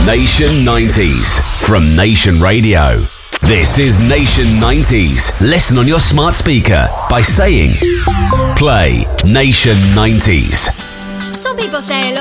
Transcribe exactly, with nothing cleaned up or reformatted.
Nation nineties from Nation Radio. This is Nation nineties. Listen on your smart speaker by saying, play Nation nineties. Some people say, look,